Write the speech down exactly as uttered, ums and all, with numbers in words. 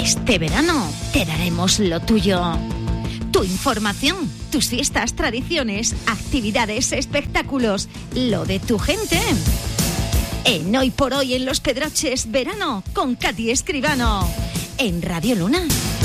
Este verano te daremos lo tuyo. Tu información, tus fiestas, tradiciones, actividades, espectáculos, lo de tu gente. En Hoy por Hoy en Los Pedroches, verano, con Katy Escribano. En Radio Luna.